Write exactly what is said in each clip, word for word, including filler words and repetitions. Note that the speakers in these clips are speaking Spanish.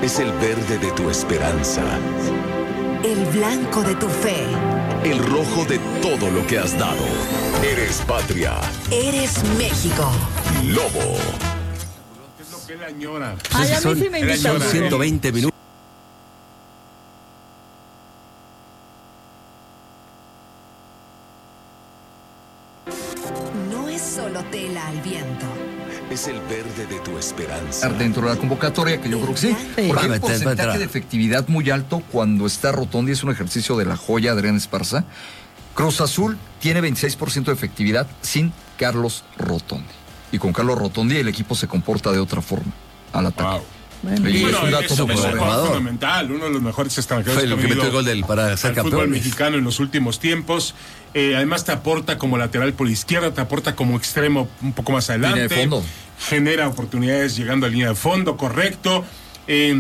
Es el verde de tu esperanza. El blanco de tu fe. El rojo de todo lo que has dado. Eres patria. Eres México. Lobo. Es lo que él añora. Ay, a mí sí me invita. Son ciento veinte minutos. No es solo tela al viento. Es el verde de tu esperanza. Dentro de la convocatoria, que yo creo que sí. Sí. Porque hay Va a un meter, va a porcentaje entrar. de efectividad muy alto cuando está Rotondi. Es un ejercicio de la joya Adrián Esparza. Cruz Azul tiene veintiséis por ciento de efectividad sin Carlos Rotondi. Y con Carlos Rotondi el equipo se comporta de otra forma al ataque. Wow. Bueno, Y Bueno, es un dato eso muy es un bueno. jugador fundamental, uno de los mejores extranjeros Fue el ha que metió venido el gol del, para ser al fútbol campeón. mexicano en los últimos tiempos. Eh, además te aporta como lateral por izquierda, te aporta como extremo un poco más adelante. Línea de fondo. Genera oportunidades llegando a línea de fondo, correcto. Eh,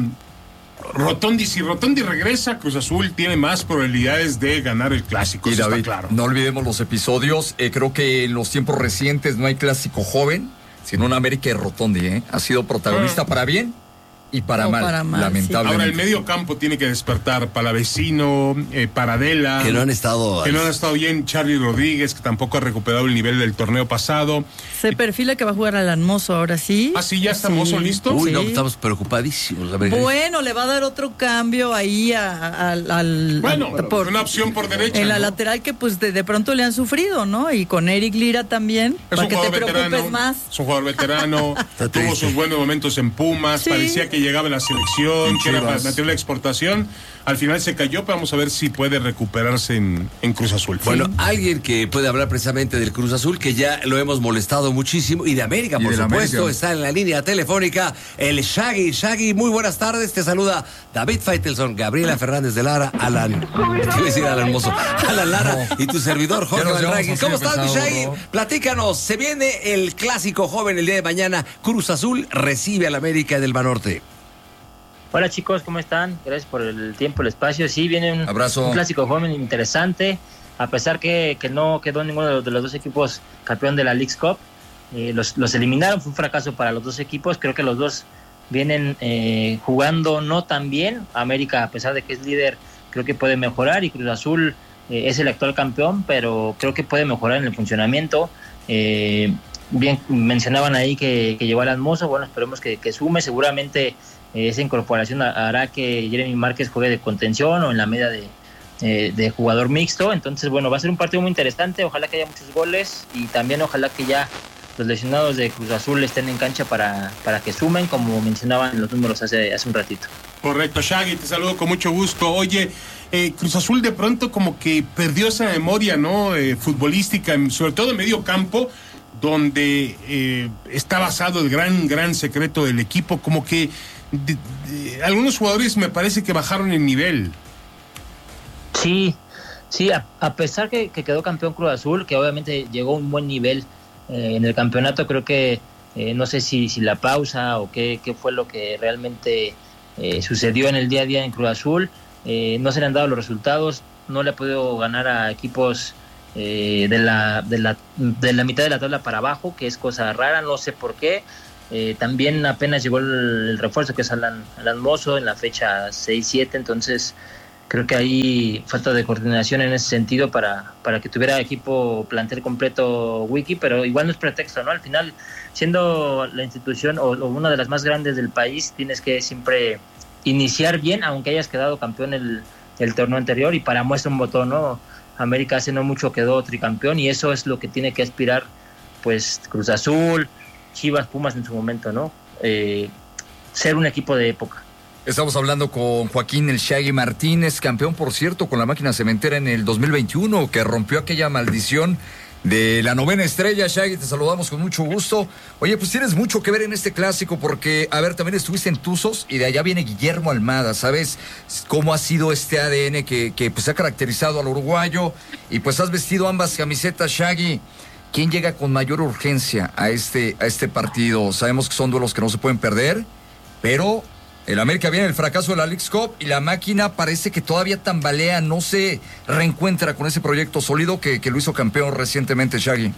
Rotondi, si Rotondi regresa, Cruz Azul tiene más probabilidades de ganar el clásico. Y Eso David, está claro. no olvidemos los episodios. Eh, creo que en los tiempos recientes no hay clásico joven, sino un América de Rotondi. ¿eh? Ha sido protagonista Ah. para bien y para No, mal, para mal, lamentablemente. Ahora el medio campo tiene que despertar. Palavecino, eh, Paradela. Que no han estado. Que no han estado bien. Charlie Rodríguez, que tampoco ha recuperado el nivel del torneo pasado. se perfila que va a jugar al Hermoso ahora sí. Ah, sí, ya está Mozo listo. Uy, Sí. no, estamos preocupadísimos. A ver, Bueno, le va a dar otro cambio ahí a- a- al, al- Bueno, por- una opción por derecha. en la ¿no? lateral que pues de, de pronto le han sufrido, ¿no? Y con Eric Lira también, Es para un que te jugador preocupes veterano. más. Es un jugador veterano. Está Tuvo triste. sus buenos momentos en Pumas. Sí. Parecía que llegaba a la selección, que era Chivas. material de exportación. Al final se cayó, pero vamos a ver si puede recuperarse en, en Cruz Azul. Bueno, alguien que puede hablar precisamente del Cruz Azul, que ya lo hemos molestado muchísimo, y de América, Y por del supuesto, América. está en la línea telefónica el Shaggy. Shaggy, muy buenas tardes, te saluda David Faitelson, Gabriela Fernández de Lara, Alan, te iba a decir Alan Mozo, Alan Lara y tu servidor Jorge Ya nos Valdragui. llevamos ¿Cómo así estás, mi empezado, Shaggy? bro. Platícanos, se viene el clásico joven el día de mañana, Cruz Azul recibe al América del Banorte. Hola chicos, ¿cómo están? Gracias por el tiempo, el espacio. Sí, viene un, Abrazo. un clásico joven interesante, a pesar que, que no quedó ninguno de los, de los dos equipos campeón de la Leagues Cup. Eh, los, los eliminaron, fue un fracaso para los dos equipos. Creo que los dos vienen eh, jugando no tan bien. América, a pesar de que es líder, creo que puede mejorar, y Cruz Azul eh, es el actual campeón, pero creo que puede mejorar en el funcionamiento. Eh, bien, mencionaban ahí que, que llevó a Alan Mozo. Bueno, esperemos que, que sume. Seguramente eh, esa incorporación hará que Jeremy Márquez juegue de contención o en la media de, eh, de jugador mixto. Entonces, bueno, va a ser un partido muy interesante. Ojalá que haya muchos goles, y también ojalá que ya los lesionados de Cruz Azul estén en cancha para, para que sumen, como mencionaban los números hace, hace un ratito. Correcto, Shaggy, te saludo con mucho gusto. Oye, eh, Cruz Azul de pronto como que perdió esa memoria, ¿no? Eh, futbolística, sobre todo en medio campo, donde eh, está basado el gran, gran secreto del equipo. Como que de, de, algunos jugadores me parece que bajaron el nivel. Sí, sí, a, a pesar que, que quedó campeón Cruz Azul, que obviamente llegó a un buen nivel eh, en el campeonato, creo que eh, no sé si, si la pausa o qué, qué fue lo que realmente eh, sucedió en el día a día en Cruz Azul. Eh, no se le han dado los resultados, no le ha podido ganar a equipos eh, de, la, de, la, de la mitad de la tabla para abajo, que es cosa rara, no sé por qué. Eh, también apenas llegó el, el refuerzo, que es Alan, Alan Mozo, en la fecha seis siete, entonces creo que hay falta de coordinación en ese sentido para, para que tuviera equipo plantel completo Wiki, pero igual no es pretexto, ¿no? Al final, siendo la institución o, o una de las más grandes del país, tienes que siempre iniciar bien, aunque hayas quedado campeón el, el torneo anterior, y para muestra un botón, ¿no? América hace no mucho quedó tricampeón, y eso es lo que tiene que aspirar, pues, Cruz Azul, Chivas, Pumas en su momento, ¿no? Eh, ser un equipo de época. Estamos hablando con Joaquín el Shaggy Martínez, campeón, por cierto, con la máquina cementera en el dos mil veintiuno, que rompió aquella maldición de la novena estrella. Shaggy, te saludamos con mucho gusto. Oye, pues tienes mucho que ver en este clásico, porque, a ver, también estuviste en Tuzos, y de allá viene Guillermo Almada. ¿Sabes cómo ha sido este A D N que, que pues ha caracterizado al uruguayo? Y pues has vestido ambas camisetas, Shaggy. ¿Quién llega con mayor urgencia a este, a este partido? Sabemos que son duelos que no se pueden perder, pero el América viene el fracaso de la Leagues Cup, y la máquina parece que todavía tambalea, no se reencuentra con ese proyecto sólido que, que lo hizo campeón recientemente, Shaggy.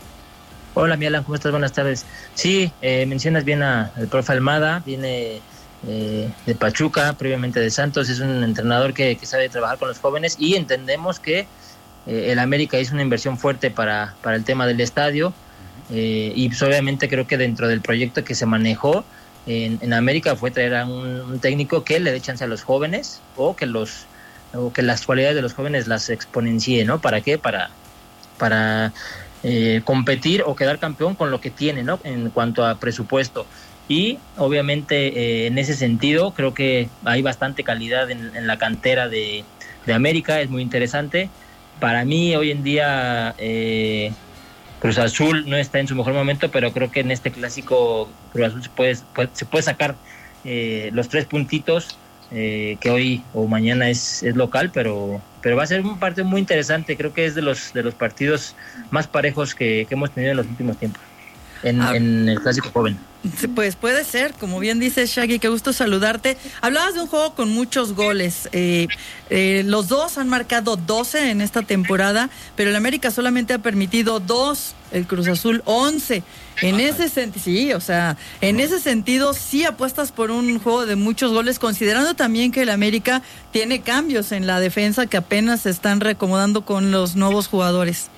Hola, mi Alan, ¿cómo estás? Buenas tardes. Sí, eh, mencionas bien a- al profe Almada, viene eh, de Pachuca, previamente de Santos. Es un entrenador que, que sabe trabajar con los jóvenes y entendemos que eh, el América hizo una inversión fuerte para, para el tema del estadio eh, y pues, obviamente creo que dentro del proyecto que se manejó en, en América fue traer a un, un técnico que le dé chance a los jóvenes o que los o que las cualidades de los jóvenes las exponencie, ¿no? ¿Para qué? Para, para eh, competir o quedar campeón con lo que tiene, ¿no? En cuanto a presupuesto. Y obviamente eh, en ese sentido creo que hay bastante calidad en, en la cantera de, de América, es muy interesante. Para mí hoy en día eh, Cruz Azul no está en su mejor momento, pero creo que en este clásico Cruz Azul se puede, puede, se puede sacar eh, los tres puntitos eh, que hoy o mañana es, es local, pero pero va a ser un partido muy interesante. Creo que es de los de los partidos más parejos que, que hemos tenido en los últimos tiempos en, ah. en el clásico joven. Pues puede ser, como bien dice Shaggy, qué gusto saludarte. Hablabas de un juego con muchos goles. Eh, eh, los dos han marcado doce en esta temporada, pero el América solamente ha permitido dos, el Cruz Azul once. En ese sentido, sí, o sea, en ese sentido sí apuestas por un juego de muchos goles, considerando también que el América tiene cambios en la defensa que apenas se están reacomodando con los nuevos jugadores.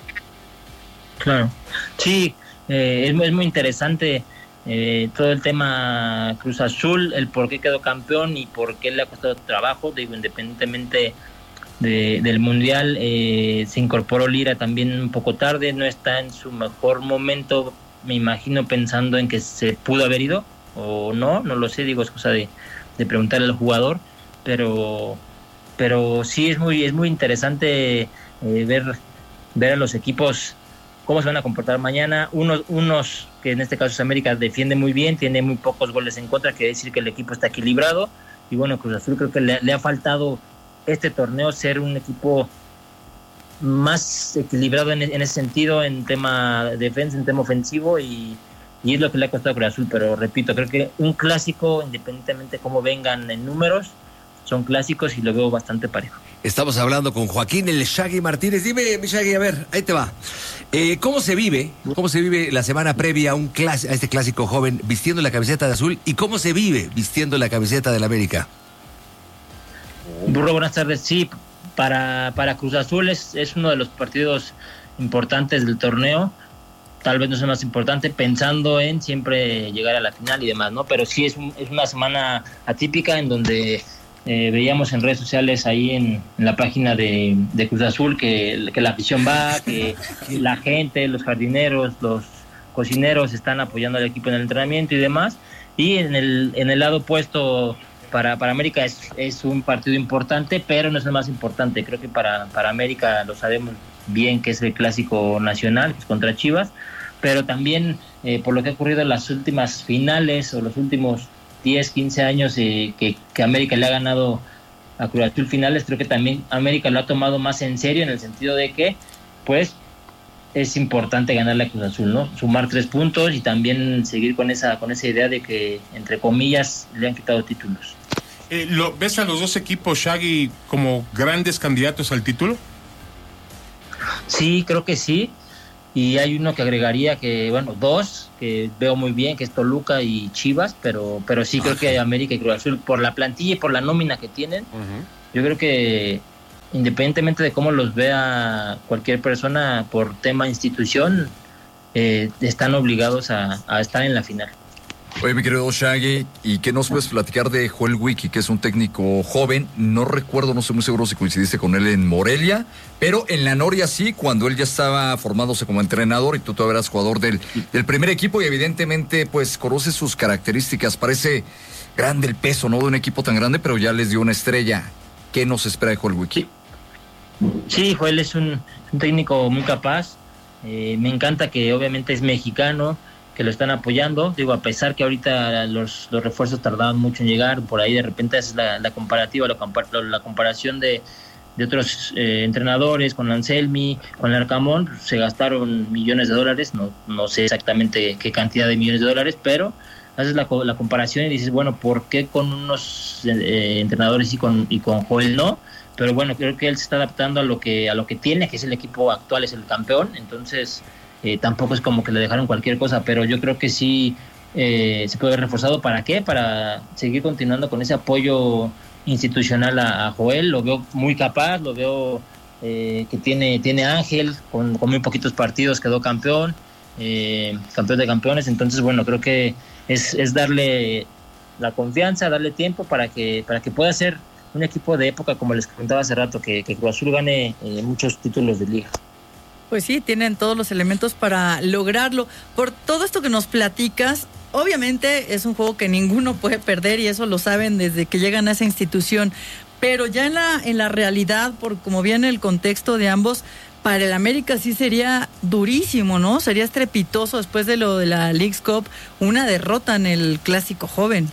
Claro, sí, eh, es, es muy interesante. Eh, todo el tema Cruz Azul, el por qué quedó campeón y por qué le ha costado trabajo, digo, independientemente de, del Mundial. Eh, se incorporó Lira también un poco tarde, no está en su mejor momento, me imagino, pensando en que se pudo haber ido o no, no lo sé, digo, es cosa de, de preguntarle al jugador, pero pero sí es muy es muy interesante eh, ver ver a los equipos cómo se van a comportar mañana. Unos, unos que en este caso es América, defiende muy bien, tiene muy pocos goles en contra, quiere decir que el equipo está equilibrado. Y bueno, Cruz Azul creo que le, le ha faltado este torneo ser un equipo más equilibrado en, en ese sentido, en tema defensa, en tema ofensivo, y, y es lo que le ha costado a Cruz Azul. Pero repito, creo que un clásico, independientemente cómo vengan en números, son clásicos y lo veo bastante parejo. Estamos hablando con Joaquín el Shaggy Martínez. Dime, mi Shaggy, a ver, ahí te va. Eh, ¿Cómo se vive? ¿Cómo se vive la semana previa a un clas- a este clásico joven vistiendo la camiseta de azul? ¿Y cómo se vive vistiendo la camiseta del América? Burro, buenas tardes. Sí, para, para Cruz Azul es, es uno de los partidos importantes del torneo. Tal vez no sea más importante, pensando en siempre llegar a la final y demás, ¿no? Pero sí es, un, es una semana atípica en donde Eh, veíamos en redes sociales ahí en, en la página de, de Cruz Azul que, que la afición va, que la gente, los jardineros, los cocineros están apoyando al equipo en el entrenamiento y demás. Y en el en el lado opuesto para, para América es, es un partido importante, pero no es el más importante. Creo que para, para América lo sabemos bien que es el clásico nacional, que es contra Chivas, pero también eh, por lo que ha ocurrido en las últimas finales o los últimos diez, quince años eh, que, que América le ha ganado a Cruz Azul finales, creo que también América lo ha tomado más en serio, en el sentido de que pues es importante ganarle a Cruz Azul, ¿no? Sumar tres puntos y también seguir con esa con esa idea de que, entre comillas, le han quitado títulos. Eh, ¿lo, ¿Ves a los dos equipos, Shaggy, como grandes candidatos al título? Sí, creo que sí. Y hay uno que agregaría que, bueno, dos, que veo muy bien, que es Toluca y Chivas, pero pero sí creo que América y Cruz Azul, por la plantilla y por la nómina que tienen, uh-huh. Yo creo que independientemente de cómo los vea cualquier persona por tema institución, eh, están obligados a, a estar en la final. Oye, mi querido Shaggy, ¿y qué nos puedes platicar de Joel Wiki, que es un técnico joven? No recuerdo, no estoy muy seguro si coincidiste con él en Morelia, pero en la Noria sí, cuando él ya estaba formándose como entrenador y tú todavía eras jugador del, del primer equipo y evidentemente pues conoces sus características. Parece grande el peso, ¿no?, de un equipo tan grande, pero ya les dio una estrella. ¿Qué nos espera de Joel Wiki? Sí, Joel es un, un técnico muy capaz. Eh, me encanta que obviamente es mexicano, que lo están apoyando, digo, a pesar que ahorita los, los refuerzos tardaban mucho en llegar, por ahí de repente es la, la comparativa, la, la comparación de, de otros eh, entrenadores con Anselmi, con Larcamón, se gastaron millones de dólares, no, no sé exactamente qué cantidad de millones de dólares, pero haces la, la comparación y dices, bueno, ¿por qué con unos eh, entrenadores y con, y con Joel no? Pero bueno, creo que él se está adaptando a lo que, a lo que tiene, que es el equipo actual, es el campeón, entonces... Eh, tampoco es como que le dejaron cualquier cosa, pero yo creo que sí eh, se puede ver reforzado. ¿Para qué? Para seguir continuando con ese apoyo institucional a, a Joel. Lo veo muy capaz, lo veo eh, que tiene, tiene ángel, con, con muy poquitos partidos quedó campeón, eh, campeón de campeones. Entonces, bueno, creo que es, es darle la confianza, darle tiempo para que, para que pueda ser un equipo de época, como les comentaba hace rato, que, que Cruz Azul gane eh, muchos títulos de liga. Pues sí, tienen todos los elementos para lograrlo. Por todo esto que nos platicas, obviamente es un juego que ninguno puede perder y eso lo saben desde que llegan a esa institución. Pero ya en la, en la realidad, por como viene el contexto de ambos, para el América sí sería durísimo, ¿no? Sería estrepitoso después de lo de la Leagues Cup, una derrota en el Clásico Joven.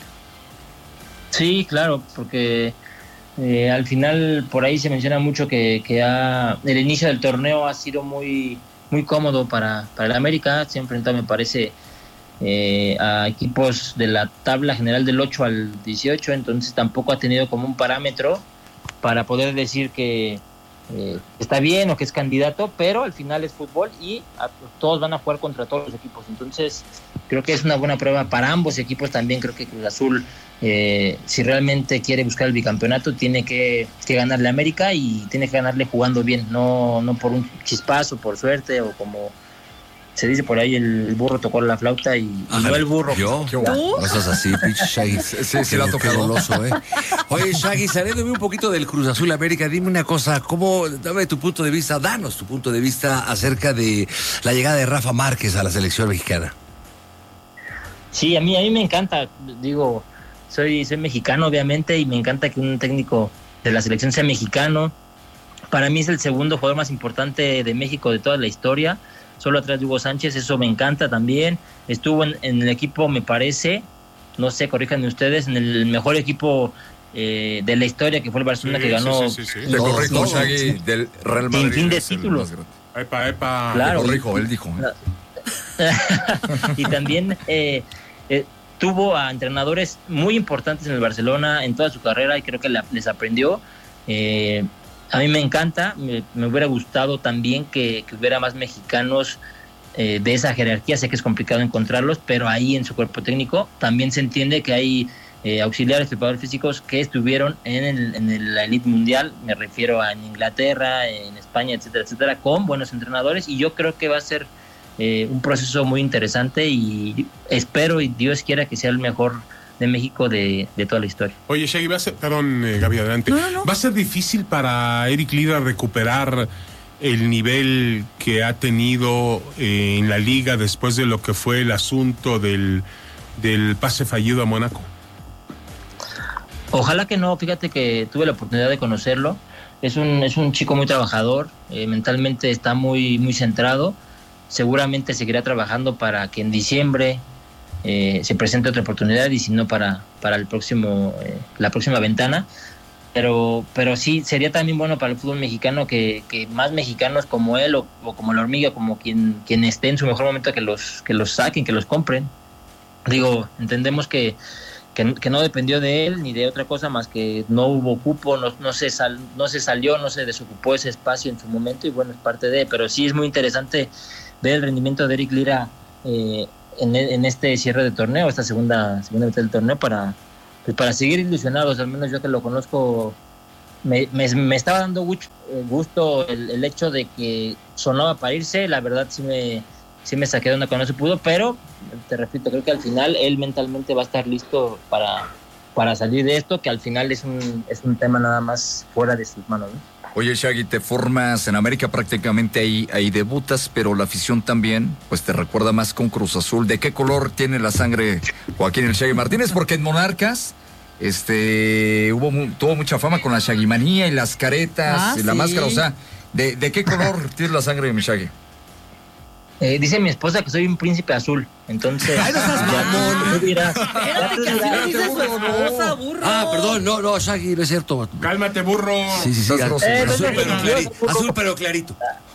Sí, claro, porque eh, al final por ahí se menciona mucho que, que ha, el inicio del torneo ha sido muy, muy cómodo para, para el América. Se ha enfrentado, me parece, eh, a equipos de la tabla general del ocho al dieciocho, entonces tampoco ha tenido como un parámetro para poder decir que eh, está bien o que es candidato, pero al final es fútbol y a, todos van a jugar contra todos los equipos. Entonces creo que es una buena prueba para ambos equipos. También creo que Cruz Azul, eh, si realmente quiere buscar el bicampeonato, tiene que, que ganarle a América y tiene que ganarle jugando bien, no, no por un chispazo, por suerte, o como se dice por ahí, el burro tocó la flauta y, y no el burro. ¿Yo? ¿Tú? No seas así, pinche Shaggy. Sí, sí, la ha tocado. Qué goloso, ¿eh? Oye, Shaggy, saliéndome un poquito del Cruz Azul América, dime una cosa, ¿cómo, dame tu punto de vista, danos tu punto de vista acerca de la llegada de Rafa Márquez a la selección mexicana? Sí, a mí, a mí me encanta, digo, soy, soy mexicano obviamente y me encanta que un técnico de la selección sea mexicano. Para mí es el segundo jugador más importante de México de toda la historia, solo atrás de Hugo Sánchez, eso me encanta también. Estuvo en, en el equipo, me parece, no sé, corríjanme ustedes, en el mejor equipo eh, de la historia, que fue el Barcelona, Sí, que ganó. sí, sí, sí, sí. Te dos- corrijo, dos- Shaggy, del Real Madrid. Sin fin de es el títulos. más grande. Epa, epa. Claro. Te corrijo, él dijo. ¿eh? Y también eh, eh, tuvo a entrenadores muy importantes en el Barcelona en toda su carrera y creo que la, les aprendió. Eh, a mí me encanta, me, me hubiera gustado también que, que hubiera más mexicanos eh, de esa jerarquía. Sé que es complicado encontrarlos, pero ahí en su cuerpo técnico también se entiende que hay eh, auxiliares, preparadores físicos que estuvieron en, el, en el, la elite mundial. Me refiero a en Inglaterra, en España, etcétera, etcétera, con buenos entrenadores, y yo creo que va a ser eh, un proceso muy interesante y espero y Dios quiera que sea el mejor de México de, de toda la historia. Oye, Shaggy, va a ser, perdón, eh, Gaby, adelante. No, no, no. ¿Va a ser difícil para Eric Lira recuperar el nivel que ha tenido eh, en la liga después de lo que fue el asunto del, del pase fallido a Mónaco? Ojalá que no, fíjate que tuve la oportunidad de conocerlo. Es un, es un chico muy trabajador, eh, mentalmente está muy, muy centrado. Seguramente seguirá trabajando para que en diciembre eh, se presente otra oportunidad y si no para, para el próximo, eh, la próxima ventana. Pero, pero sí, sería también bueno para el fútbol mexicano que, que más mexicanos como él o, o como la hormiga, como quien, quien esté en su mejor momento, que los, que los saquen, que los compren. Digo, entendemos que Que, que no dependió de él ni de otra cosa más que no hubo cupo, no, no, se sal, no se salió, no se desocupó ese espacio en su momento y bueno, es parte de, pero sí es muy interesante ver el rendimiento de Eric Lira eh, en, en este cierre de torneo, esta segunda segunda mitad del torneo, para, pues para seguir ilusionados. Al menos yo que lo conozco, me, me, me estaba dando gusto el, el hecho de que sonaba para irse. La verdad sí me, sí me saqué de onda cuando no se pudo, pero te repito, creo que al final él mentalmente va a estar listo para, para salir de esto, que al final es un, es un tema nada más fuera de sus manos, ¿no? Oye, Shaggy, te formas en América, prácticamente ahí, ahí debutas, pero la afición también, pues te recuerda más con Cruz Azul. ¿De qué color tiene la sangre Joaquín el Shaggy Martínez? Porque en Monarcas este, hubo mu- tuvo mucha fama con la Shaggymanía y las caretas Ah, y la sí. máscara. O sea, ¿de, de qué color tiene la sangre de mi Shaggy? Eh, dice mi esposa que soy un príncipe azul, entonces... Ay, no seas ya mamón. tú dirás, ya Espérate tú que así dirás. le dice su esposa, burro. Ah, perdón, no, no, Shaggy, no es cierto. Cálmate, burro. Sí, sí, sí. Estás grosero. Eh, Azul, no pero seas clarito. nervioso. Azul, pero clarito.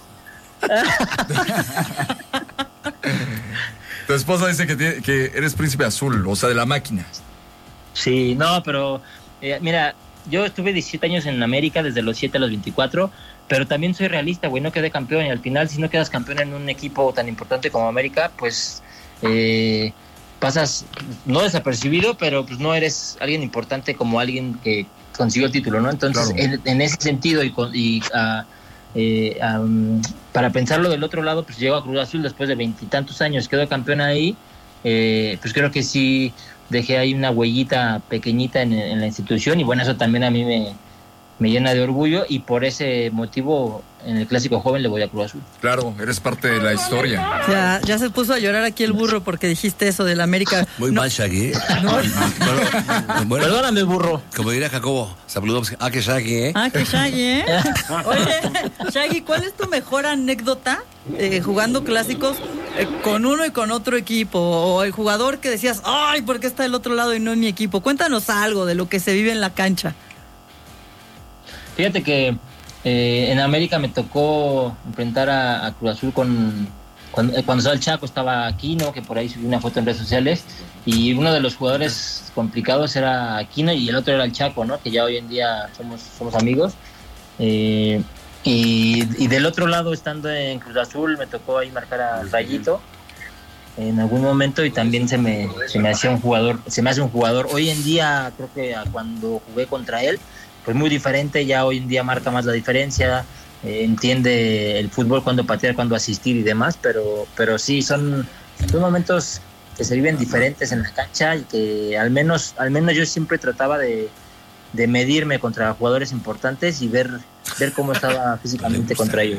Tu esposa dice que, tiene- que eres príncipe azul, o sea, de la máquina. Sí, no, pero eh, mira, yo estuve diecisiete años en América, desde los siete a los veinticuatro, pero también soy realista, güey, no quedé campeón y al final si no quedas campeón en un equipo tan importante como América, pues eh, pasas no desapercibido, pero pues no eres alguien importante como alguien que consiguió el título, ¿no? Entonces, claro. en, en ese sentido y, con, y uh, eh, um, para pensarlo del otro lado, pues llegó a Cruz Azul después de veintitantos años, quedó campeón ahí, eh, pues creo que sí dejé ahí una huellita pequeñita en, en la institución y bueno, eso también a mí me, me llena de orgullo y por ese motivo en el Clásico Joven le voy a Cruz Azul. Claro, eres parte de la historia. Ya, ya se puso a llorar aquí el burro porque dijiste eso del América. Muy no. mal, Shaggy. No. Bueno, bueno, perdóname, burro. Como diría Jacobo, saludos. Ah, que Shaggy, ¿eh? Ah, que Shaggy, ¿eh? Oye, Shaggy, ¿cuál es tu mejor anécdota eh, jugando clásicos eh, con uno y con otro equipo? O el jugador que decías, ay, ¿por qué está del otro lado y no en mi equipo? Cuéntanos algo de lo que se vive en la cancha. Fíjate que eh, en América me tocó enfrentar a, a Cruz Azul con cuando, cuando estaba el Chaco, estaba Aquino, que por ahí subí una foto en redes sociales, y uno de los jugadores complicados era Aquino y el otro era el Chaco, ¿no? Que ya hoy en día somos, somos amigos. Eh, y, y del otro lado, estando en Cruz Azul, me tocó ahí marcar a Rayito en algún momento y también se me, se me hacía un jugador, se me hace un jugador. Hoy en día, creo que a cuando jugué contra él, pues muy diferente, ya hoy en día marca más la diferencia, eh, entiende el fútbol, cuándo patear, cuándo asistir y demás, pero, pero sí, son, son momentos que se viven diferentes en la cancha y que al menos, al menos yo siempre trataba de, de medirme contra jugadores importantes y ver, ver cómo estaba físicamente contra ellos.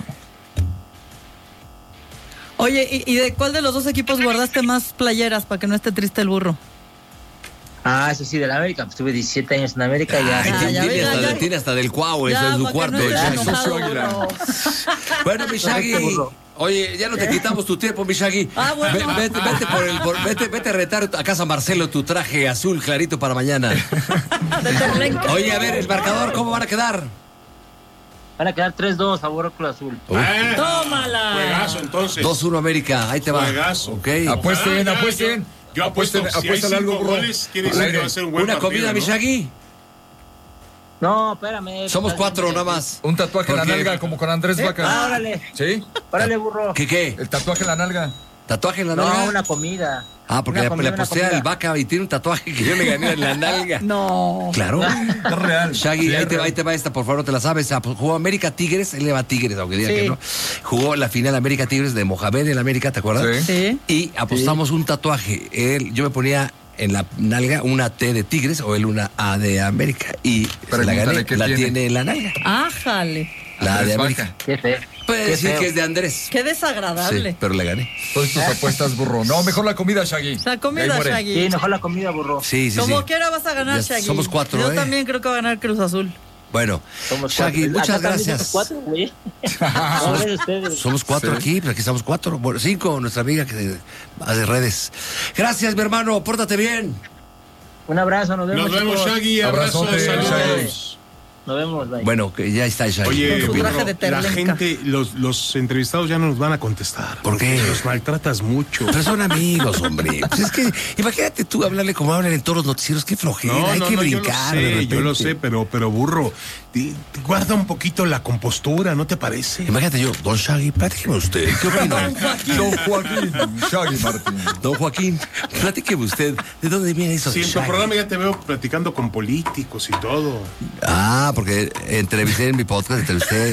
Oye, ¿y, ¿y de cuál de los dos equipos guardaste más playeras para que no esté triste el burro? Ah, eso sí, de la América. Pues tuve diecisiete años en América y ya. Ay, Ah, tiene, ya, tiene ya, hasta, ya. de- tiene hasta del Cuau, eso Ya, es su para que cuarto. no el esté Shaggy. enojado, Águila. burro. Bueno, mi Shaggy, Correcto, burro. oye, ya no te quitamos tu tiempo, mi Shaggy. Ah, bueno. Ve- Vete, vete, por el, por- vete, vete a retar a casa Marcelo tu traje azul clarito para mañana. De Terlenca. Oye, a ver, el marcador, ¿cómo van a quedar? Van a quedar tres dos, favor Cruz Azul. Ah, tómala. Juegazo, entonces. dos uno América, ahí te va. Juegazo. Ok. Apuesten, Ah, ya, apuesten. Yo, yo apuesto, Apuesten, si hay apuéstale cinco algo, burro. goles, quiere Al decir que aire. va a ser un buen Una partido, comida, mi ¿no? Shaggy. No, espérame. Somos Estás cuatro bien, nada más. Un tatuaje en la ¿Por qué? nalga como con Andrés Ah, Vaca. órale. ¿Sí? Órale, burro. ¿Qué qué? El tatuaje en la nalga. ¿Tatuaje en la nalga? No, una comida. Ah, porque Una le, comida, le una aposté comida. al Vaca y tiene un tatuaje que yo le gané en la nalga. No. Claro. Es real. Shaggy, Sí, ahí es te, va, real. ahí te va esta, por favor, no te la sabes. Ah, pues, jugó América Tigres, él le va a Tigres, aunque diga Sí. que no. Jugó la final América Tigres de Mohamed en América, ¿te acuerdas? Sí. Sí. Y apostamos un tatuaje. Él, yo me ponía en la nalga una T de Tigres o él una A de América. Y se la Pregúntale gané, qué la tiene. tiene en la nalga. Ájale. La Andrés de Vaca. América. Qué feo. Puede Qué decir feo. que es de Andrés. Qué desagradable. Sí, pero le gané. Todas tus apuestas, burro. No, mejor la comida, Shaggy. La Ahí comida, muere. Shaggy. Sí, mejor la comida, burro. Sí, sí, Como sí. quiera vas a ganar, Ya Shaggy. somos cuatro, Yo ¿eh? también creo que va a ganar Cruz Azul. Bueno, Somos Shaggy, cuatro. muchas Acá también gracias. somos cuatro, güey. No, gracias a ustedes. Somos cuatro Sí. aquí, pero aquí estamos cuatro. Bueno, cinco, nuestra amiga que hace redes. Gracias, mi hermano, pórtate bien. Un abrazo, nos vemos. Nos vemos, chicos. Shaggy. Abrazo, Abrazote, saludos. Nos vemos, bye. Bueno, que ya está Shaggy. Oye, Con su burro, traje de la terlenca. gente, los, los entrevistados ya no nos van a contestar. ¿Por qué? porque Los maltratas mucho. Pero son amigos, hombre. Pues es que, imagínate tú hablarle como hablan en todos los noticieros, qué flojera, No, hay no, que no, brincar. de yo lo sé, repente. yo lo sé, pero, pero burro, ti- ti- guarda un poquito la compostura, ¿no te parece? Imagínate yo, don Shaggy, platíqueme usted, ¿qué opina? Don Joaquín. Shaggy Martín. Don Joaquín, platíqueme usted, ¿de dónde viene eso Si de en tu Shaggy? programa ya te veo platicando con políticos y todo. Ah, porque entrevisté en mi podcast, entrevisté